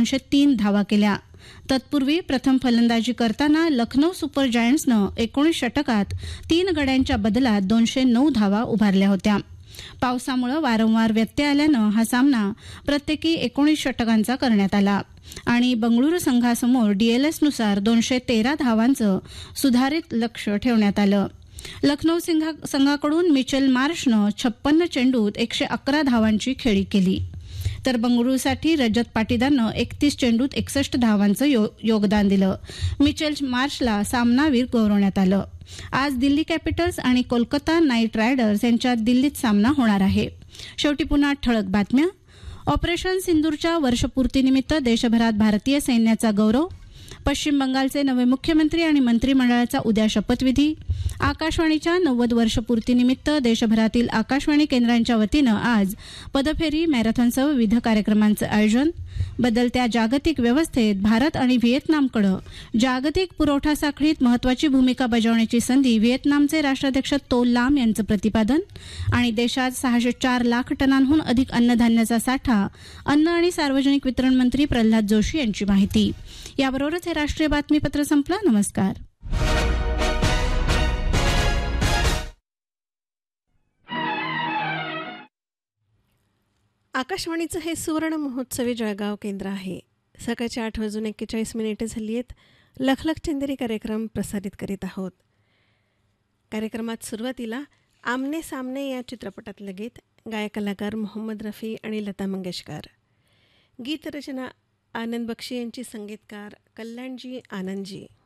203 धावा केल्या. तत्पूर्वी प्रथम फलंदाजी करताना लखनौ सुपर जायंट्सनं 19 षटकात 3 गड्यांच्या बदलात 209 धावा उभारल्या होत्या. पावसामुळे वारंवार व्यत्यय आल्यानं हा सामना प्रत्येकी 19 षटकांचा करण्यात आला आणि बंगळुरू संघासमोर डीएलएसनुसार 213 धावांचं सुधारित लक्ष्य ठेवण्यात आलं. लखनौ संघाकडून मिचेल मार्शनं 56 चेंडूत 111 धावांची खेळी केली, तर बंगळुरूसाठी रजत पाटीदारनं 31 चेंडूत 61 धावांचं योगदान दिलं. मिचेल मार्शला सामनावीर गौरवण्यात आलं. आज दिल्ली कॅपिटल्स आणि कोलकाता नाईट रायडर्स यांच्यात दिल्लीत सामना होणार आहे. शेवटी पुन्हा ठळक बातम्या. ऑपरेशन सिंदूरच्या वर्षपूर्तीनिमित्त देशभरात भारतीय सैन्याचा गौरव. पश्चिम बंगालचे नवे मुख्यमंत्री आणि मंत्रिमंडळाचा उद्या शपथविधी. आकाशवाणीच्या 90 वर्षपूर्तीनिमित्त देशभरातील आकाशवाणी केंद्रांच्या वतीनं आज पदफेरी, मॅरेथॉनसह विविध कार्यक्रमांचं आयोजन. बदलत्या जागतिक व्यवस्थेत भारत आणि व्हिएतनामकडे जागतिक पुरवठा साखळीत महत्वाची भूमिका बजावण्याची संधी, व्हिएतनामचे राष्ट्राध्यक्ष तो लाम यांचं प्रतिपादन. आणि देशात 604 लाख टनांहून अधिक अन्नधान्याचा साठा, अन्न आणि सार्वजनिक वितरण मंत्री प्रल्हाद जोशी यांची माहिती. याबरोबरच हे राष्ट्रीय बातमीपत्र संपलं. नमस्कार. आकाशवाणीचं हे सुवर्ण महोत्सवी जळगाव केंद्र आहे. सकाळच्या 8:41 झाली आहेत. लखलख चंदेरी कार्यक्रम प्रसारित करीत आहोत. कार्यक्रमात सुरुवातीला आमने सामने या चित्रपटातलं गीत, गायक कलाकार मोहम्मद रफी आणि लता मंगेशकर. गीतरचना आनंद बक्षी यांची, संगीतकार कल्याणजी आनंदजी.